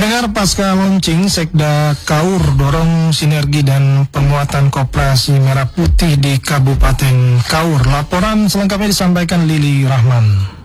Pendengar, pasca launching Sekda Kaur dorong sinergi dan penguatan koperasi merah putih di Kabupaten Kaur. Laporan selengkapnya disampaikan Lili Rahman.